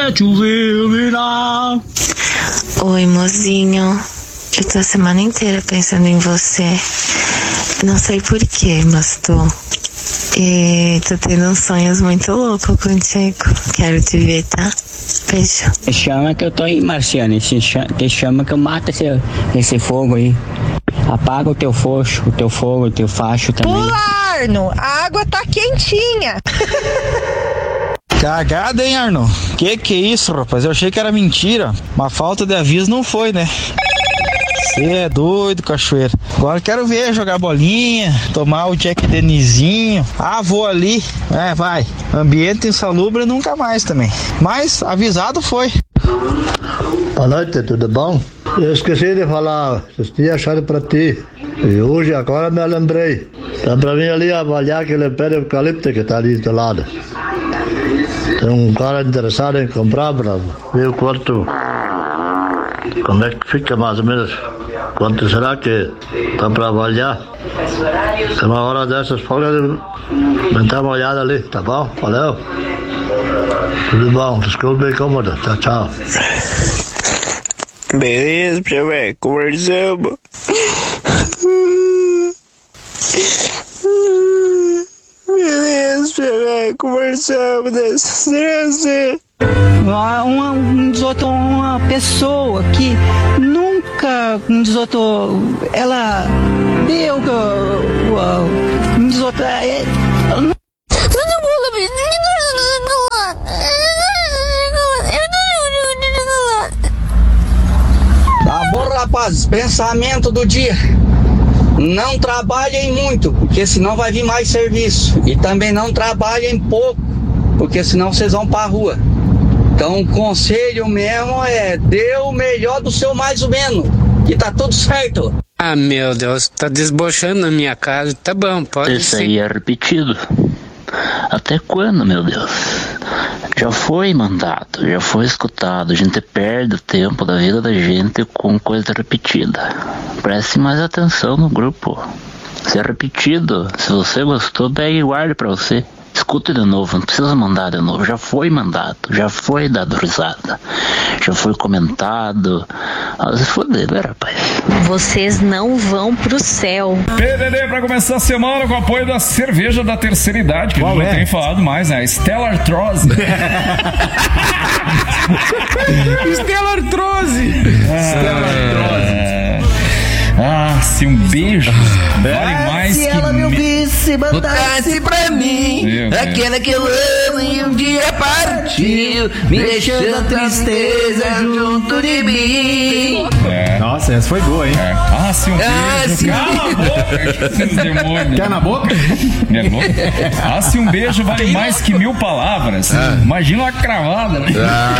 that you will be now. Oi, mozinho. Eu tô a semana inteira pensando em você. Não sei porquê, mas tô. E tô tendo uns sonhos muito loucos contigo. Quero te ver, tá? Beijo. Chama que eu tô aí, Marciane. Chama que eu mato esse fogo aí. Apaga o teu fogo, o teu facho também. Pula, Arno! A água tá quentinha. Cagada, hein, Arno? Que é isso, rapaz? Eu achei que era mentira. Uma falta de aviso não foi, né? Você é doido, cachoeira. Agora quero ver jogar bolinha, tomar o Jack Denizinho. Ah, vou ali. Vai. Ambiente insalubre nunca mais também. Mas avisado foi. Boa noite, tudo bom? Eu esqueci de falar, eu tinha achado pra ti. E hoje, agora me lembrei. Dá pra mim ali avaliar aquele pé de eucalipto que tá ali do lado. Tem um cara interessado em comprar pra ver o quanto. Como é que fica mais ou menos? Quanto será que dá pra avaliar? Se uma hora dessas, pode me dar uma olhada ali, tá bom? Valeu. Tudo bom, desculpa a incômoda. Tchau, tchau. Beleza, velho, conversamos. Beleza, velho, conversamos dessa. Uma pessoa que nunca ela deu Tá bom, rapazes, pensamento do dia: não trabalhem muito, porque senão vai vir mais serviço, e também não trabalhem pouco, porque senão vocês vão pra rua. Então o conselho mesmo é: dê o melhor do seu mais ou menos, que tá tudo certo. Ah, meu Deus, tá desbochando na minha casa. Tá bom, pode Isso ser. aí é repetido. Até quando, meu Deus? Já foi mandado, já foi escutado. A gente perde o tempo da vida da gente com coisa repetida. Preste mais atenção no grupo. Se é repetido, se você gostou, pegue e guarde pra você. Escuta de novo, não precisa mandar de novo. Já foi mandado, já foi dado risada, já foi comentado. Se foder, né, rapaz? Vocês não vão pro céu. PDD pra começar a semana com apoio da cerveja da terceira idade, que a gente não tem falado mais, né? Stella Artois. Stella Artois. Se um beijo vale mais se que ela me ouvisse, mandasse pra mim aquela que eu amo e um dia partiu, me deixando a tristeza junto de mim. Nossa, essa foi boa, hein? Se um beijo... Cala a boca, esses demônios. Quer na boca? É louco? Se um beijo vale mais que 1000 palavras, imagina uma cravada, né?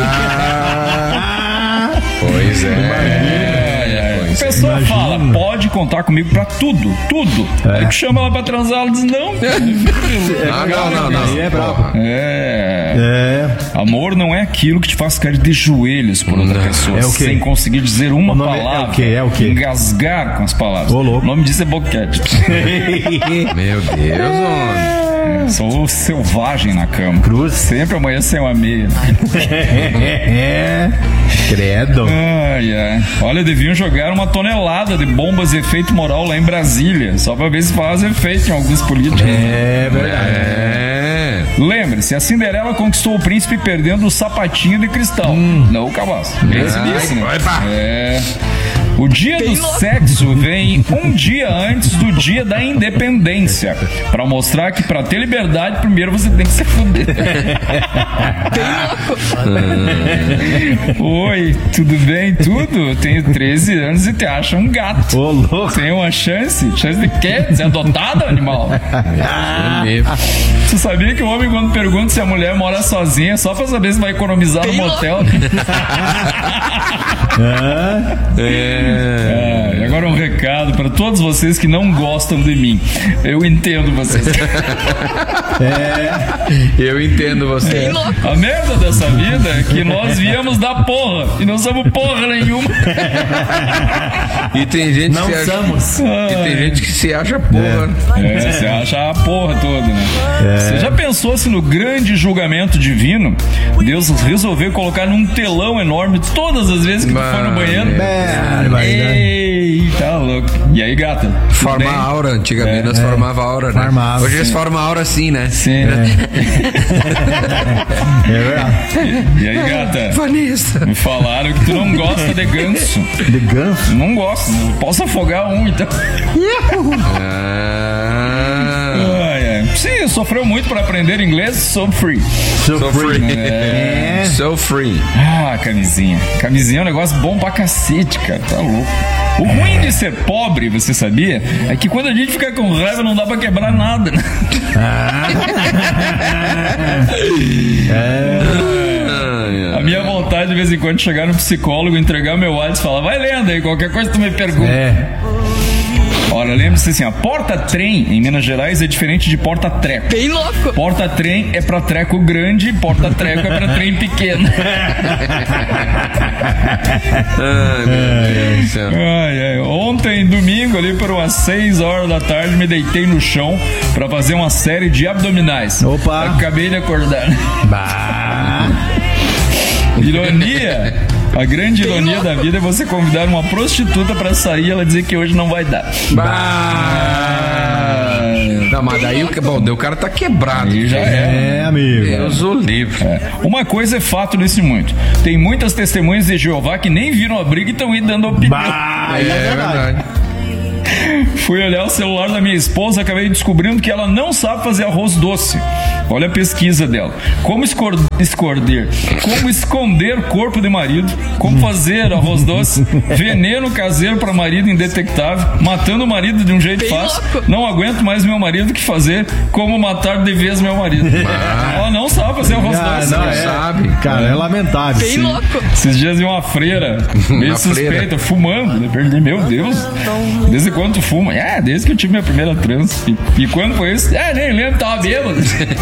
Pois é. A pessoa fala, pode contar comigo pra tudo. Aí que chama ela pra transar, ela diz não. Não. Aí é brabo. Amor não é aquilo que te faz cair de joelhos por outra pessoa, sem conseguir dizer uma palavra. É o quê? Engasgar com as palavras. Ô, louco. O nome disso é boquete. Meu Deus, homem. Sou selvagem na cama. Cruz. Sempre amanhã sem uma meia. Credo. Olha, deviam jogar uma tonelada de bombas de efeito moral lá em Brasília, só pra ver se faz efeito em alguns políticos. É verdade. Lembre-se, a Cinderela conquistou o príncipe perdendo o sapatinho de cristal. Não o cabaço. O dia do sexo vem um dia antes do dia da independência, pra mostrar que pra ter liberdade, primeiro você tem que se fuder. Oi, tudo bem? Tudo? Tenho 13 anos e te acha um gato. Ô, louco. Tem uma chance? Chance de quê? Ser adotado, animal? Você sabia que o homem, quando pergunta se a mulher mora sozinha, é só pra saber se vai economizar no motel? E agora um recado para todos vocês que não gostam de mim. Eu entendo vocês. Eu entendo você. A merda dessa vida é que nós viemos da porra e não somos porra nenhuma. E tem gente Não que se somos. E tem gente que se acha porra. Você acha a porra toda, né? Você já pensou se no grande julgamento divino Deus resolveu colocar num telão enorme todas as vezes que tu foi no banheiro? Eita, louco. E aí, gata? Formar aura, antigamente nós formava aura, né? Hoje eles formam aura assim, né? Sim. E aí, gata? Vanessa. Me falaram que tu não gosta de ganso. De ganso? Não gosto. Posso afogar um, então. Sim, sofreu muito pra aprender inglês. So free. So free. Ah, camisinha. Camisinha é um negócio bom pra cacete, cara. Tá louco. O ruim de ser pobre, você sabia? É que quando a gente fica com raiva não dá pra quebrar nada, né? A minha vontade de vez em quando chegar no psicólogo, entregar meu WhatsApp e falar: vai lendo aí, qualquer coisa tu me pergunta. Ora, lembre-se assim, a porta-trem em Minas Gerais é diferente de porta-treco. Bem louco. Porta-trem é pra treco grande, porta-treco é pra trem pequeno. Ai, meu Deus do céu. Ontem, domingo, ali por umas 6 horas da tarde, me deitei no chão pra fazer uma série de abdominais. Opa! Acabei de acordar. Ironia. A grande ironia da vida é você convidar uma prostituta pra sair e ela dizer que hoje não vai dar. Não, mas daí o cara tá quebrado. Aí já amigo. Deus o livre. Uma coisa é fato nesse muito. Tem muitas testemunhas de Jeová que nem viram a briga e estão aí dando opinião. É verdade. Fui olhar o celular da minha esposa, acabei descobrindo que ela não sabe fazer arroz doce. Olha a pesquisa dela. Como esconder corpo de marido, como fazer arroz doce, veneno caseiro para marido indetectável, matando o marido de um jeito fácil. Não aguento mais meu marido, que fazer, como matar de vez meu marido. Ela não sabe fazer arroz doce. Não sabe. Cara, é lamentável. Bem louco. Esses dias vi uma freira meio suspeita, fumando. Meu Deus. Desde quando tu fuma? Desde que eu tive minha primeira trans. E quando foi isso? Nem lembro, tava bêbado.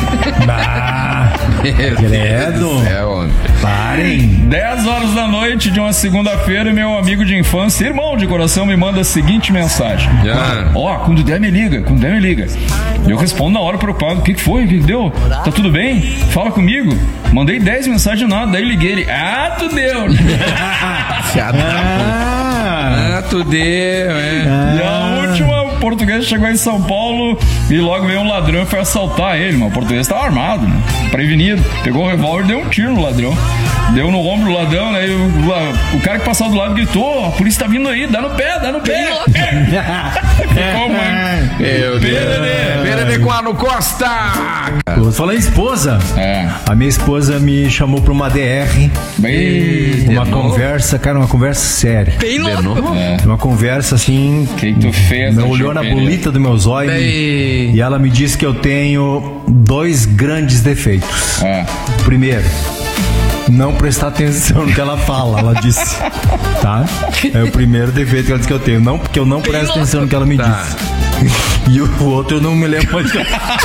Credo. Parem. 10 horas da noite de uma segunda-feira, meu amigo de infância, irmão de coração, me manda a seguinte mensagem: quando der me liga. Eu respondo na hora preocupado: o que foi? O que deu? Tá tudo bem? Fala comigo. Mandei 10 mensagens, nada. Daí liguei ele: tu deu. Tu deu, E a última, o português chegou em São Paulo e logo veio um ladrão e foi assaltar ele, mas o português estava armado, né? Prevenido. Pegou o revólver e deu um tiro no ladrão. Deu no ombro do ladrão, né? E o cara que passava do lado gritou: a polícia tá vindo aí, dá no pé. Ficou, mano. Meu Deus. Peredequano Costa. Falando em esposa, a minha esposa me chamou pra uma DR. Uma conversa séria. Bem louco. Uma conversa assim. O que tu fez? Me olhou na bolita do meu zóio e ela me disse que eu tenho 2 grandes defeitos. Primeiro, não prestar atenção no que ela fala, ela disse. Tá? É o primeiro defeito que ela disse que eu tenho. Não, porque eu não presto atenção no que ela me disse. E o outro eu não me lembro mais.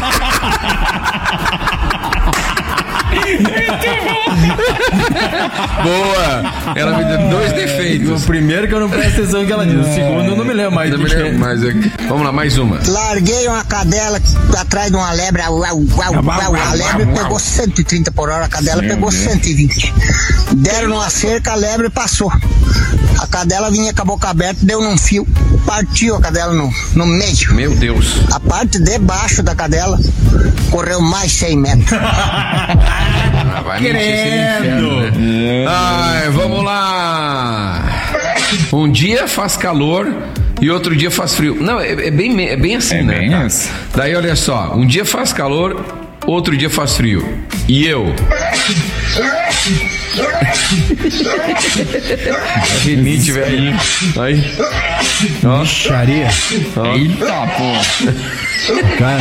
Boa! Ela me deu 2 defeitos. O primeiro que eu não presto atenção no que ela disse. O segundo eu não me lembro mais. Vamos lá, mais uma. Larguei uma cadela atrás de uma lebre. A lebre pegou 130 por hora, a cadela pegou 120. Deram numa cerca, a lebre passou. A cadela vinha com a boca aberta, deu num fio, partiu a cadela no meio. Meu Deus. A parte de baixo da cadela correu mais 100 metros. Vai me encher esse inferno, né? Vamos lá. Um dia faz calor e outro dia faz frio. Não, é bem assim, né? Bem assim. Daí olha só, um dia faz calor, outro dia faz frio. E eu? Rinite, velho. Aí. Ó. Xaria. Eita, pô. Cara.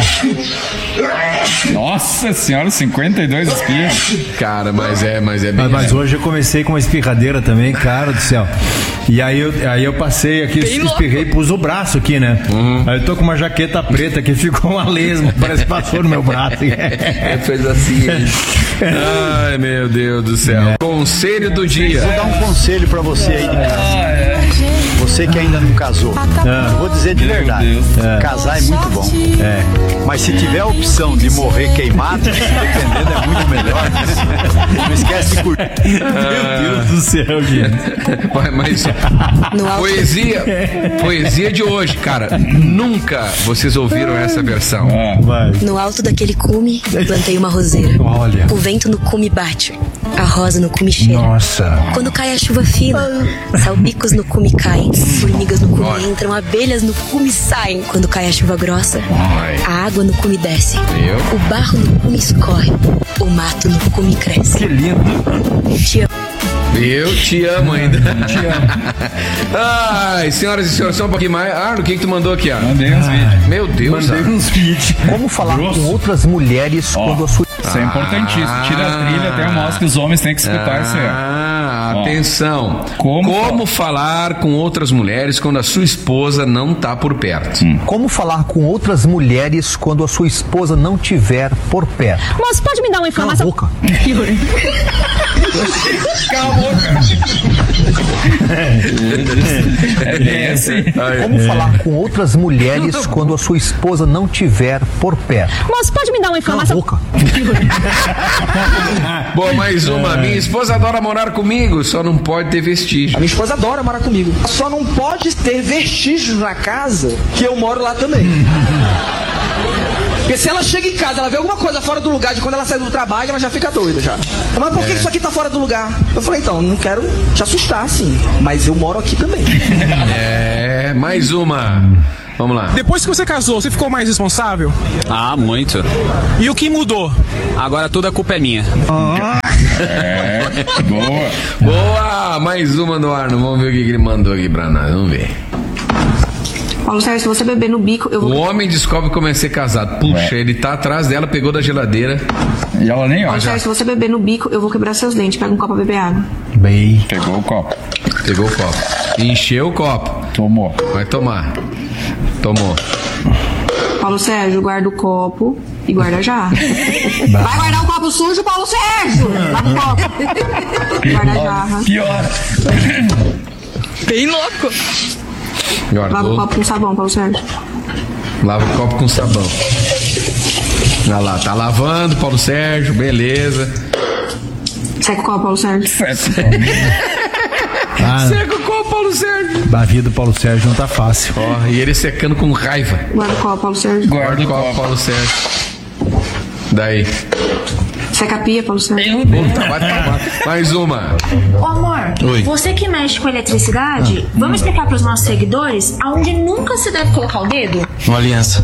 Nossa senhora, 52 espirros. Cara, mas é bem. Mas hoje eu comecei com uma espirradeira também, cara do céu. E aí eu passei aqui, espirrei, pus o braço aqui, né? Aí eu tô com uma jaqueta preta que ficou uma lesma, parece que passou no meu braço. Fez assim. Ai, meu Deus do céu. Conselho do dia. Vou dar um conselho pra você aí de casa. Você que ainda não casou. Eu vou dizer de verdade. Casar é muito bom. Mas se tiver a opção de morrer queimado, dependendo, é muito melhor. Não esquece de curtir. Meu Deus do céu, gente. Mas poesia de hoje, cara. Nunca vocês ouviram essa versão. No alto daquele cume, plantei uma roseira. Olha. O vento no cume bate, a rosa no cume cheira. Nossa. Quando cai a chuva fina, salpicos no cume caem, formigas no cume entram, abelhas no cume saem. Quando cai a chuva grossa, a água no cume desce, o barro no cume escorre, o mato no cume cresce. Que lindo. Te amo. Eu te amo ainda. Te amo. Ai, senhoras e senhores, só um pouquinho mais. Arno, o que tu mandou aqui, ó? Mandei uns vídeos. Meu Deus. Mandei uns vídeos. Como falar com outras mulheres quando a sua... Isso é importantíssimo. Tira a trilha, até mostra que os homens têm que escutar isso aí. Atenção. Como falar com outras mulheres quando a sua esposa não tá por perto? Como falar com outras mulheres quando a sua esposa não tiver por perto? Moço, pode me dar uma informação? Cala a boca. Cala a boca. É bem assim. Como falar com outras mulheres quando a sua esposa não tiver por perto? Moço, pode me dar uma informação? Cala a boca. Bom, mais uma. Minha esposa adora morar comigo, só não pode ter vestígio. A minha esposa adora morar comigo. Só não pode ter vestígios na casa que eu moro lá também. Porque se ela chega em casa, ela vê alguma coisa fora do lugar de quando ela sai do trabalho, ela já fica doida já. Mas por que isso aqui tá fora do lugar? Eu falei, então, não quero te assustar, assim, mas eu moro aqui também. Mais uma. Vamos lá. Depois que você casou, você ficou mais responsável? Ah, muito. E o que mudou? Agora toda a culpa é minha. Boa. Boa. Mais uma do Arno. Vamos ver o que ele mandou aqui pra nós. Vamos ver. Paulo Sérgio, se você beber no bico, eu vou... O homem descobre como é ser casado. Puxa, ele tá atrás dela, pegou da geladeira. E ela nem olha. Paulo Sérgio, se você beber no bico, eu vou quebrar seus dentes. Pega um copo pra beber água. Bem. Pegou o copo. Pegou o copo. Encheu o copo. Tomou. Vai tomar. Tomou. Paulo Sérgio, guarda o copo e guarda a jarra. Vai guardar o copo sujo, Paulo Sérgio! Lava o copo. Guarda a jarra. Pior. Bem louco. Guardou. Lava o copo com sabão, Paulo Sérgio. Lava o copo com sabão. Olha lá, tá lavando, Paulo Sérgio, beleza. Seca o copo, Paulo Sérgio. Seca o copo, Paulo Sérgio. A vida do Paulo Sérgio não tá fácil. E ele secando com raiva. Guarda o copo, Paulo Sérgio. Guarda o copo, Paulo Sérgio. Daí. Seca a pia, Paulo Sérgio. Mais uma. Ô amor, Oi. Você que mexe com eletricidade, vamos explicar pros nossos seguidores aonde nunca se deve colocar o dedo? Uma aliança.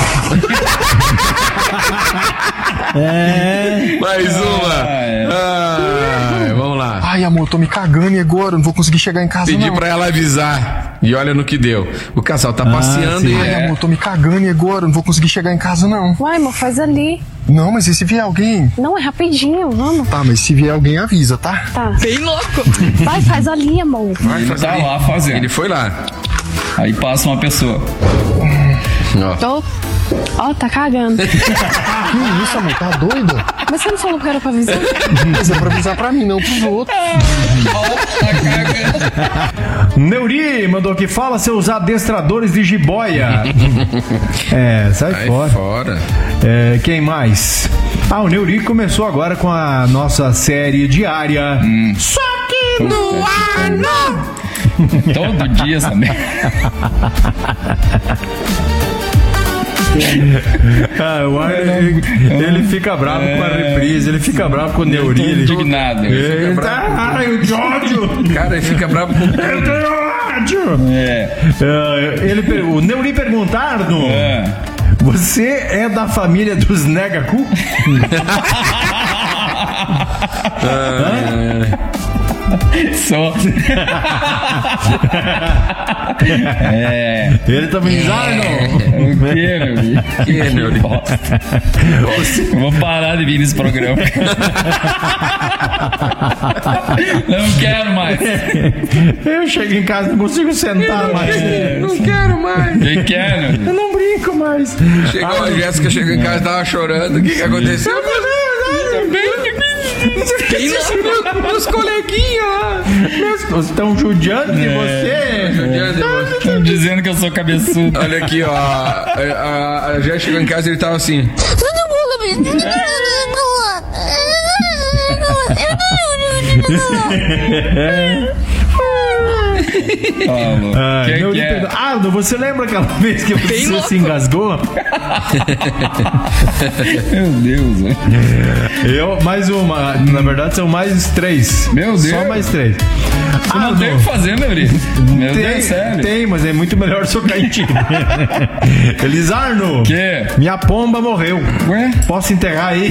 Mais uma. Vamos lá. Ai, amor, tô me cagando e agora? Não vou conseguir chegar em casa, Pedi não. pra ela avisar. E olha no que deu. O casal tá passeando e... Ai, amor, tô me cagando e agora? Não vou conseguir chegar em casa, não. Uai, amor, faz ali. Não, mas e se vier alguém? Não, é rapidinho, vamos. Tá, mas se vier alguém, avisa, tá? Tá. Bem louco. Vai, faz ali, amor. Ele tá lá fazendo. Ele foi lá. Aí passa uma pessoa. Ó, tá cagando. Que isso, amor? Tá doida? Mas você não falou que era pra avisar? Mas é pra avisar pra mim, não pros outros. Neuri mandou aqui, fala seus adestradores de jiboia. Sai fora. Quem mais? O Neuri começou agora com a nossa série diária. Só que no ar não. Todo dia essa merda. Ele fica bravo com a reprise, ele fica bravo com o Neuri. Ele indignado. Ai, que ódio! Cara, ele fica bravo com tudo. Eu tenho ódio! O Neuri perguntar, você é da família dos Negacu? Só. Ele tá brisando? O que, Neuri? Eu vou parar de vir nesse programa. Não quero mais. Eu chego em casa e não consigo sentar mais. Não quero mais. Quem quer, Neuri? Eu não brinco mais. Chegou a Jéssica, chegou em casa e tava chorando. O que aconteceu? Meus coleguinhas lá. Estão judiando de você. Estão dizendo que eu sou cabeçudo. Olha aqui, ó. A Jéssica chegou em casa e ele tava assim. Arno, você lembra aquela vez que você se engasgou? Meu Deus, velho. Mais uma. Na verdade, são mais 3. Meu Deus. Só mais 3. Você não tem o que fazer, Neuri? Meu Deus, sério. Tem, mas é muito melhor socar em ti. Elisarno. Que? Minha pomba morreu. Ué? Posso enterrar aí?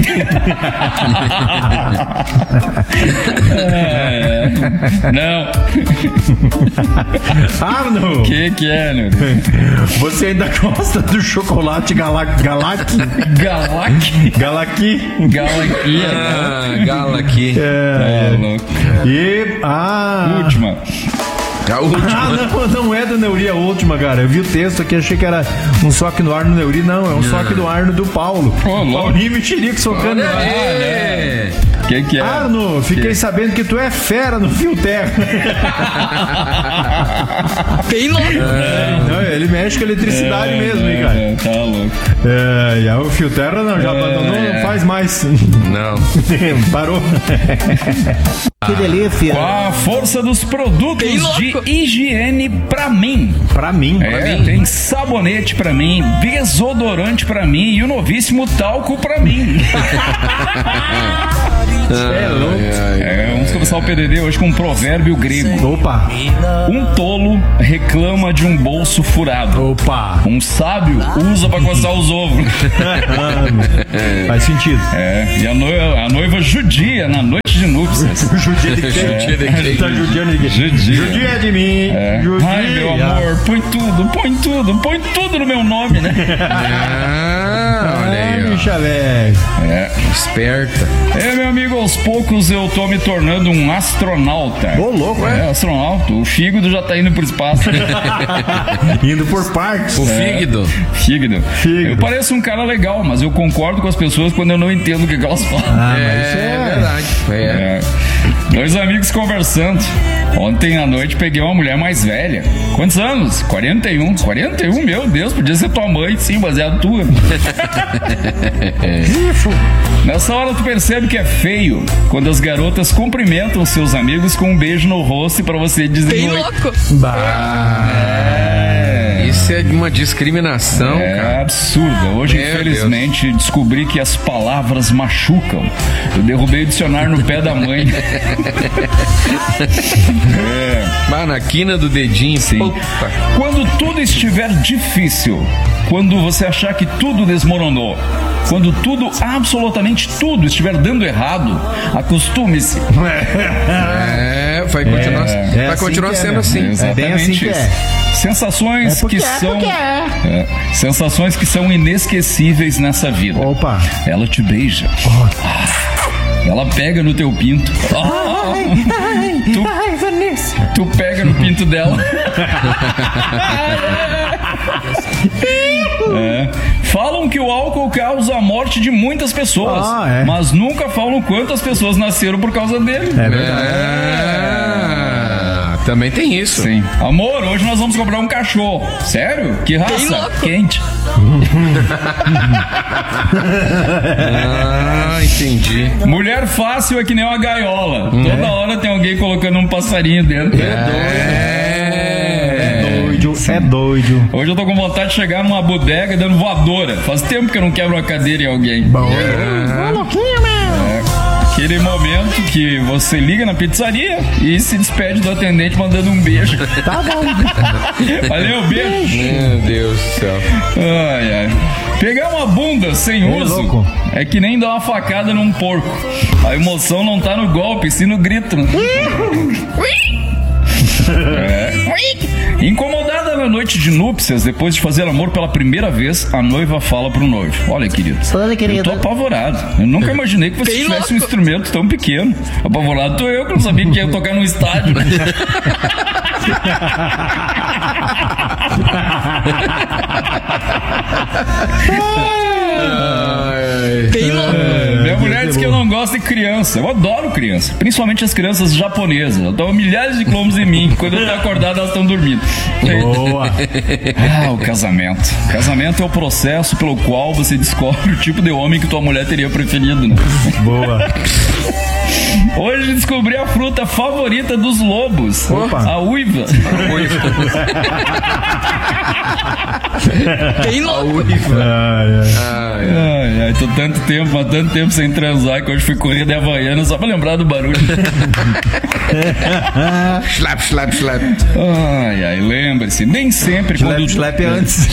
Não. Arno. Que é, Neuri? Você ainda gosta do chocolate Galaqui? Galaqui? Galaqui. Galaqui. E última. A última. Não é do Neuri a última, cara. Eu vi o texto aqui, achei que era um soque no ar no Neuri. Não, é um soque no ar no do Paulo. Paulinho Mexerico socando no ar. Que é? Arno, fiquei sabendo que tu é fera no fio terra. Bem louco. Não, ele mexe com eletricidade mesmo, hein, cara. Tá louco. O fio terra não, já abandonou, não faz mais. Não. Parou. Que delícia. Com a força dos produtos de higiene pra mim. Pra mim? Tem sabonete pra mim, desodorante pra mim e o novíssimo talco pra mim. Vamos começar o PDD hoje com um provérbio grego. Opa! Um tolo reclama de um bolso furado. Opa! Um sábio usa pra coçar os ovos. Faz sentido. E a noiva judia na noite de núpcias. Judia de quem? Tá judiando de quem? Judia de mim. Judia. Ai, meu amor, põe tudo no meu nome, né? Olha aí, bicha velho. Esperta. Meu amigo, aos poucos eu tô me tornando um astronauta. Ô, louco, astronauta. O fígado já tá indo pro espaço. Indo por partes. O fígado. Eu pareço um cara legal, mas eu concordo com as pessoas quando eu não entendo o que elas falam. Mas isso é verdade. Dois amigos conversando. Ontem à noite peguei uma mulher mais velha. Quantos anos? 41. 41? Meu Deus, podia ser tua mãe, sim, mas é a tua. Nessa hora tu percebe que é feio quando as garotas cumprimentam seus amigos com um beijo no rosto pra você dizer bem oi. louco. Isso é uma discriminação, cara. Absurda. Hoje, infelizmente, descobri que as palavras machucam. Eu derrubei o dicionário no pé da mãe. Na quina do dedinho, sim. Puta. Quando tudo estiver difícil, quando você achar que tudo desmoronou, quando tudo, absolutamente tudo, estiver dando errado, acostume-se. Vai continuar sendo assim. É bem assim que é. Sensações sensações que são inesquecíveis nessa vida. Opa. Ela te beija. Ela pega no teu pinto. Tu pega no pinto dela. Falam que o álcool causa a morte de muitas pessoas, mas nunca falam quantas pessoas nasceram por causa dele. É verdade. Também tem isso. Sim. Amor, hoje nós vamos comprar um cachorro. Sério? Que raça? Quente. Entendi. Mulher fácil é que nem uma gaiola. Toda hora tem alguém colocando um passarinho dentro. É doido. Hoje eu tô com vontade de chegar numa bodega dando voadora. Faz tempo que eu não quebro uma cadeira em alguém. Louquinho, meu. Que aquele momento que você liga na pizzaria e se despede do atendente mandando um beijo. Tá bom. Valeu, beijo. Meu Deus do céu. Ai, ai. Pegar uma bunda sem uso louco. é que nem dar uma facada num porco. A emoção não tá no golpe, sim no grito. Né? Incomodada na noite de núpcias, depois de fazer amor pela primeira vez, a noiva fala pro noivo: Olha, querido, eu tô apavorado. Eu nunca imaginei que você tivesse um instrumento tão pequeno. Apavorado tô eu, que não sabia que ia tocar num estádio. Minha mulher diz que eu não gosto de criança. Eu adoro criança, principalmente as crianças japonesas. Elas estão a milhares de quilômetros de mim. Quando eu tô acordado, elas estão dormindo. Boa. O casamento. Casamento é o processo pelo qual você descobre o tipo de homem que tua mulher teria preferido, né? Boa. Hoje descobri a fruta favorita dos lobos. Opa. A uiva. Tem louco. Ai, tô tanto tempo sem transar que hoje fui correr de Havaiana só pra lembrar do barulho. Slap, slap, slap. Ai, lembre-se, nem sempre slap, quando... Slap antes.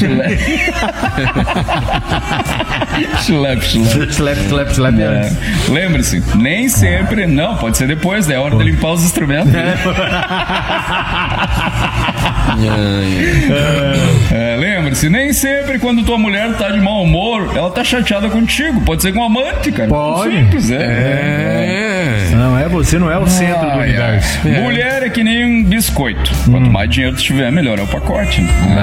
Slap antes. Lembre-se, nem sempre... Não, pode ser depois, é hora de limpar os instrumentos. Lembre-se, nem sempre quando tua mulher tá de mau humor, ela tá chateada contigo. Pode ser com um amante, cara. Pode. Simples, Não, você não é o centro do universo. Mulher é que nem um biscoito. Quanto mais dinheiro tu tiver, melhor é o pacote.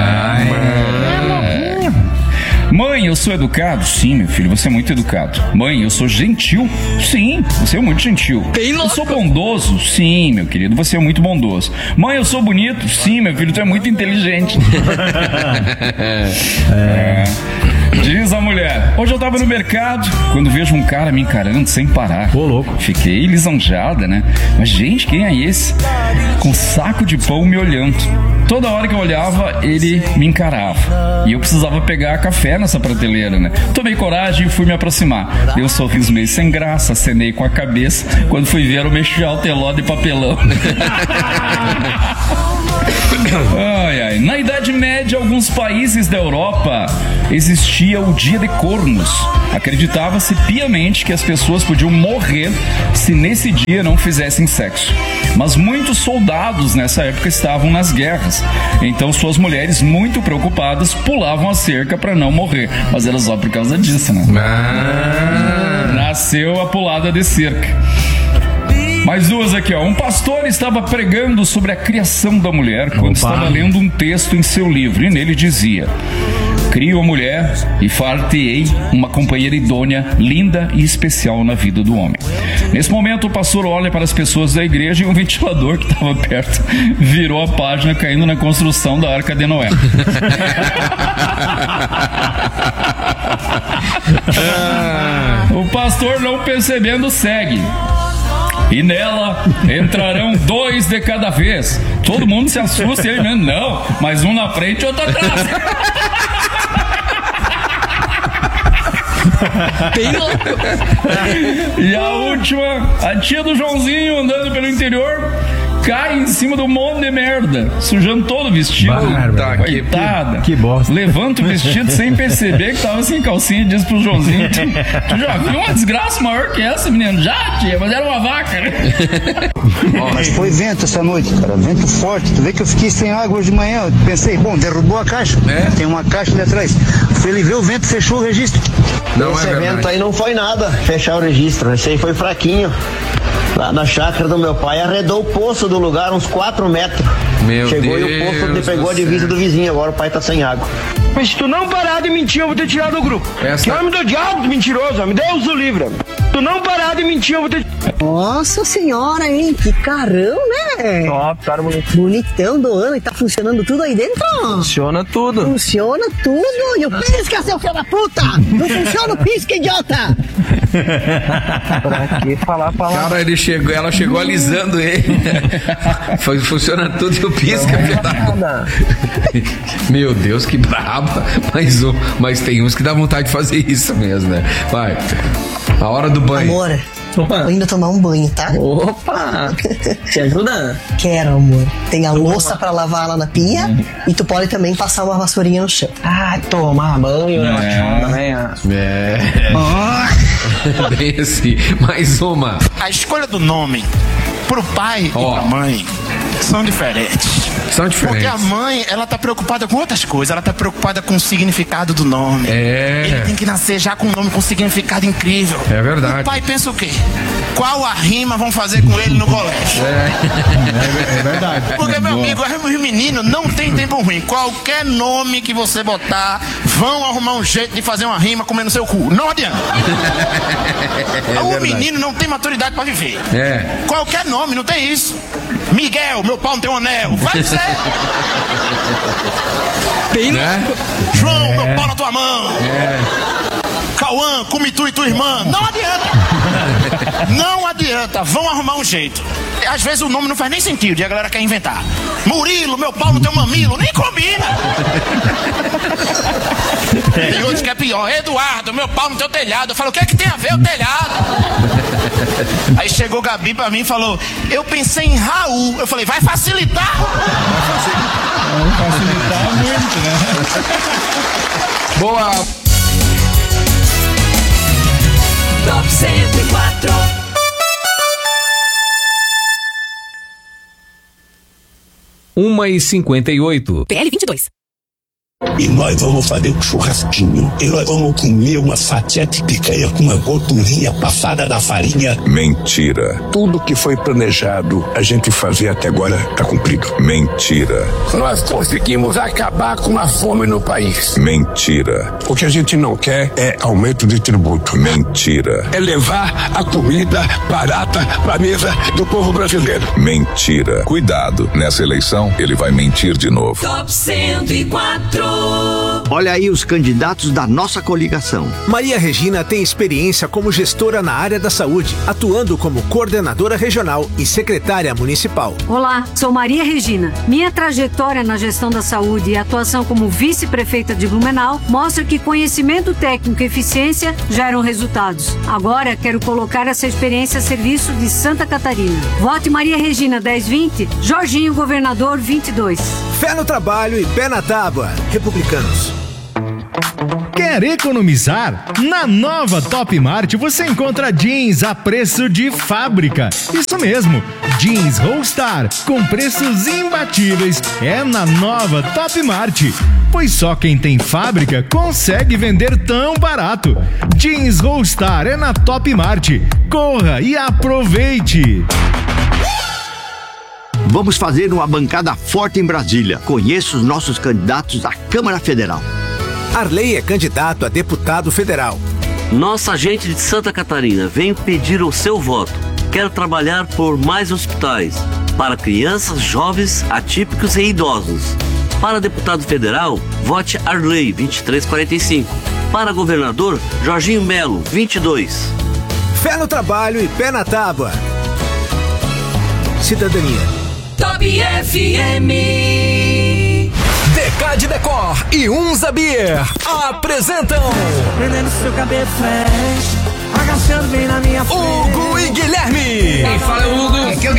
Mãe, eu sou educado? Sim, meu filho, você é muito educado. Mãe, eu sou gentil? Sim, você é muito gentil. Eu sou bondoso? Sim, meu querido, você é muito bondoso. Mãe, eu sou bonito? Sim, meu filho, tu é muito inteligente. Diz a mulher: hoje eu tava no mercado, quando vejo um cara me encarando sem parar. Ô, louco. Fiquei lisonjada, né? Mas, gente, quem é esse? Com um saco de pão me olhando. Toda hora que eu olhava, ele me encarava. E eu precisava pegar café nessa prateleira, né? Tomei coragem e fui me aproximar. Dei um sorriso meio sem graça, acenei com a cabeça. Quando fui ver, eu mexi ao teló de papelão. Na Idade Média, alguns países da Europa existia o Dia de Cornos. Acreditava-se piamente que as pessoas podiam morrer se nesse dia não fizessem sexo. Mas muitos soldados nessa época estavam nas guerras. Então suas mulheres, muito preocupadas, pulavam a cerca para não morrer. Mas era só por causa disso, né? Nasceu a pulada de cerca. Mais duas aqui, ó. Um pastor estava pregando sobre a criação da mulher quando estava lendo um texto em seu livro, e nele dizia: crio a mulher e far-te-ei uma companheira idônea, linda e especial na vida do homem. Nesse momento, o pastor olha para as pessoas da igreja e um ventilador que estava perto virou a página, caindo na construção da Arca de Noé. O pastor, não percebendo, segue: e nela entrarão 2 de cada vez. Todo mundo se assusta e ele mesmo: não, mas um na frente e outro atrás. Bem louco. E a última, a tia do Joãozinho andando pelo interior cai em cima do monte de merda, sujando todo o vestido. Coitada. Que bosta. Levanta o vestido sem perceber que tava sem calcinha e diz pro Joãozinho: tu já viu uma desgraça maior que essa, menino? Já, tia, mas era uma vaca, né? Mas foi vento essa noite, cara, vento forte. Tu vê que eu fiquei sem água hoje de manhã. Eu pensei, bom, derrubou a caixa. Tem uma caixa ali atrás. Fui ali ver o vento, fechou o registro. Esse evento aí não foi nada, fechar o registro. Esse aí foi fraquinho. Lá na chácara do meu pai, arredou o poço do lugar uns 4 metros. Chegou Deus, e o poço pegou a divisa do vizinho. Agora o pai tá sem água. Mas se tu não parar de mentir, eu vou te tirar do grupo. Que homem do diabo, mentiroso, me Deus o livre. Tu não parar de mentir, eu vou te... Nossa senhora, hein? Que carrão, né? Top, cara bonito. Bonitão do ano e tá funcionando tudo aí dentro? Funciona tudo. Funciona tudo. E o pisca, seu filho da puta! Não funciona o pisca, idiota! Pra que falar palavra? Cara, ela chegou alisando ele. Funciona tudo e o pisca. Meu Deus, que braba. Mas tem uns que dá vontade de fazer isso mesmo, né? Vai. A hora do banho. Amor, Tô indo tomar um banho, tá? Opa! Te ajuda? Quero, amor. Tem a louça pra lavar lá na pia e tu pode também passar uma vassourinha no chão. Tomar banho, né? Bem assim. Mais uma. A escolha do nome pro pai e pra mãe são diferentes. Porque a mãe, ela tá preocupada com outras coisas. Ela tá preocupada com o significado do nome. Ele tem que nascer já com um nome com significado incrível. É verdade. O pai pensa o quê? Qual a rima vão fazer com ele no colégio? É verdade. Porque, meu amigo, os meninos não tem tempo ruim. Qualquer nome que você botar, vão arrumar um jeito de fazer uma rima comendo seu cu. Não adianta. O menino não tem maturidade pra viver. Qualquer nome, não tem isso. Miguel, meu pau não tem um anel. Vai dizer. João, meu pau na tua mão. Cauã, come tu e tua irmã. Não adianta. Não adianta. Vão arrumar um jeito. Às vezes o nome não faz nem sentido e a galera quer inventar. Murilo, meu pau no teu mamilo. Nem combina. Tem outros que é pior. Eduardo, meu pau no teu telhado. Eu falo, o que é que tem a ver o telhado? Aí chegou Gabi pra mim e falou, eu pensei em Raul. Eu falei, vai facilitar? Vai facilitar muito, né? Boa. Top 104. Uma e 58. PL 22. E nós vamos fazer um churrasquinho. E nós vamos comer uma fatia de picanha com uma gordurinha passada da farinha. Mentira. Tudo que foi planejado a gente fazer até agora tá cumprido. Mentira. Nós conseguimos acabar com a fome no país. Mentira. O que a gente não quer é aumento de tributo. Mentira. É levar a comida barata pra mesa do povo brasileiro. Mentira. Cuidado, nessa eleição ele vai mentir de novo. Top 104. Olha aí os candidatos da nossa coligação. Maria Regina tem experiência como gestora na área da saúde, atuando como coordenadora regional e secretária municipal. Olá, sou Maria Regina. Minha trajetória na gestão da saúde e atuação como vice-prefeita de Blumenau mostra que conhecimento técnico e eficiência geram resultados. Agora quero colocar essa experiência a serviço de Santa Catarina. Vote Maria Regina 1020, Jorginho Governador 22. Fé no trabalho e pé na tábua. Republicanos. Quer economizar? Na nova Top Mart você encontra jeans a preço de fábrica. Isso mesmo, jeans Rollstar com preços imbatíveis é na nova Top Mart. Pois só quem tem fábrica consegue vender tão barato. Jeans Rollstar é na Top Mart. Corra e aproveite! Vamos fazer uma bancada forte em Brasília. Conheça os nossos candidatos à Câmara Federal. Arley é candidato a deputado federal. Nossa gente de Santa Catarina, venho pedir o seu voto. Quero trabalhar por mais hospitais para crianças, jovens, atípicos e idosos. Para deputado federal, vote Arley 2345. Para governador, Jorginho Melo 22. Fé no trabalho e pé na tábua. Cidadania. Top FM. DK de Decor e Unza Beer apresentam Prendendo seu cabelo fresh, agachando bem na minha frente. Hugo e Guilherme. Quem fala é o Hugo. Aqui é o